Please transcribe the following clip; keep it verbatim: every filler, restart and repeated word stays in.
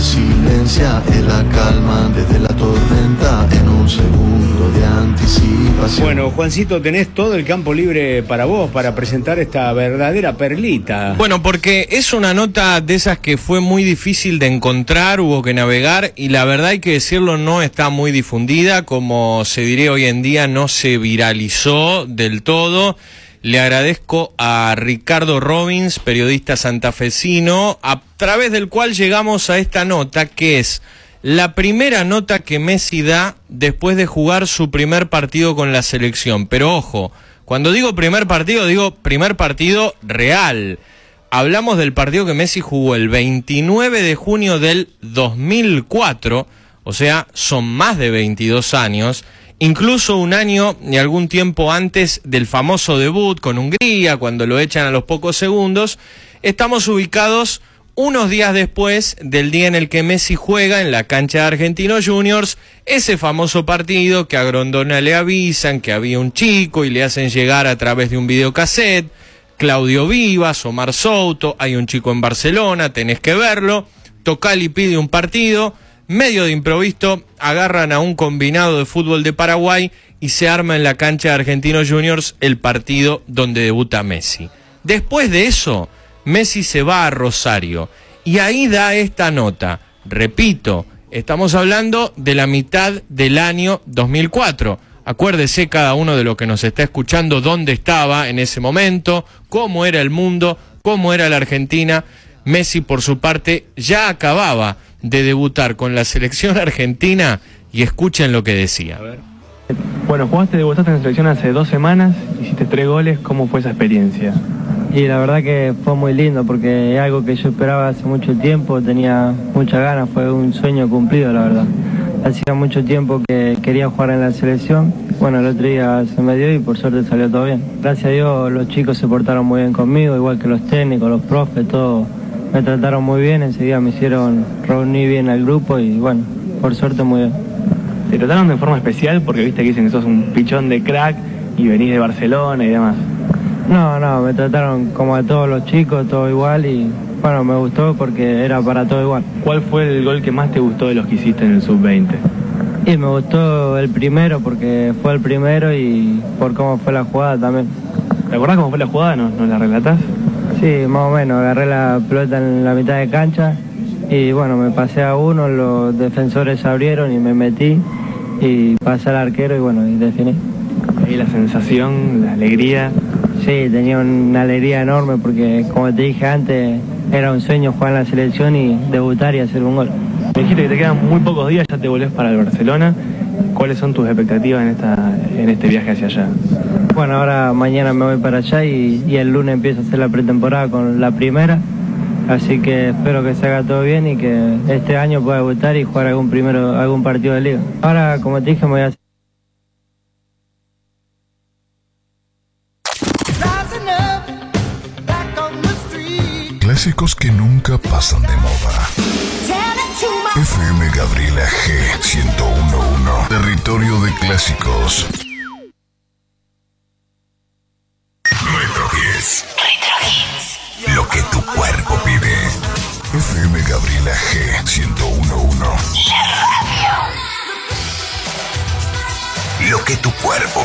silencia en la calma desde la tormenta en un segundo de anticipación. Bueno, Juancito, tenés todo el campo libre para vos, para presentar esta verdadera perlita. Bueno, porque es una nota de esas que fue muy difícil de encontrar, hubo que navegar, y la verdad hay que decirlo, no está muy difundida, como se diría hoy en día, no se viralizó del todo. Le agradezco a Ricardo Robbins, periodista santafesino, a través del cual llegamos a esta nota, que es la primera nota que Messi da después de jugar su primer partido con la selección. Pero ojo, cuando digo primer partido, digo primer partido real. Hablamos del partido que Messi jugó el veintinueve de junio del dos mil cuatro, o sea, son más de veintidós años, incluso un año y algún tiempo antes del famoso debut con Hungría, cuando lo echan a los pocos segundos. Estamos ubicados unos días después del día en el que Messi juega en la cancha de Argentinos Juniors, ese famoso partido que a Grondona le avisan que había un chico y le hacen llegar a través de un videocassette, Claudio Vivas, Omar Souto, hay un chico en Barcelona, tenés que verlo, Tocali pide un partido, medio de improviso, agarran a un combinado de fútbol de Paraguay y se arma en la cancha de Argentinos Juniors el partido donde debuta Messi. Después de eso, Messi se va a Rosario y ahí da esta nota. Repito, estamos hablando de la mitad del año dos mil cuatro. Acuérdese cada uno de los que nos está escuchando dónde estaba en ese momento, cómo era el mundo, cómo era la Argentina. Messi, por su parte, ya acababa de debutar con la selección argentina y escuchen lo que decía. A ver. Bueno, jugaste, debutaste en la selección hace dos semanas, hiciste tres goles, ¿cómo fue esa experiencia? Y la verdad que fue muy lindo porque es algo que yo esperaba hace mucho tiempo, tenía muchas ganas, fue un sueño cumplido la verdad. Hacía mucho tiempo que quería jugar en la selección, bueno, el otro día se me dio y por suerte salió todo bien. Gracias a Dios los chicos se portaron muy bien conmigo, igual que los técnicos, los profes, todos me trataron muy bien, enseguida me hicieron reunir bien al grupo y bueno, por suerte muy bien. ¿Te trataron de forma especial? Porque viste que dicen que sos un pichón de crack y venís de Barcelona y demás. No, no, me trataron como a todos los chicos, todo igual y bueno, me gustó porque era para todo igual. ¿Cuál fue el gol que más te gustó de los que hiciste en el sub veinte? Y me gustó el primero porque fue el primero y por cómo fue la jugada también. ¿Te acordás cómo fue la jugada? ¿Nos, nos la relatás? Sí, más o menos, agarré la pelota en la mitad de cancha y bueno, me pasé a uno, los defensores se abrieron y me metí y pasé al arquero y bueno, y definí. Ahí la sensación, la alegría. Sí, tenía una alegría enorme porque, como te dije antes, era un sueño jugar en la selección y debutar y hacer un gol. Me dijiste que te quedan muy pocos días, ya te volvés para el Barcelona. ¿Cuáles son tus expectativas en esta en este viaje hacia allá? Bueno, ahora mañana me voy para allá y, y el lunes empiezo a hacer la pretemporada con la primera. Así que espero que se haga todo bien y que este año pueda debutar y jugar algún, primero, algún partido de liga. Ahora, como te dije, me voy a hacer... Clásicos que nunca pasan de moda. F M Gabriela G ciento uno punto uno. Territorio de clásicos. Retro Hits. Retro Hits. Lo que tu cuerpo pide. F M Gabriela G ciento uno punto uno. La radio. Lo que tu cuerpo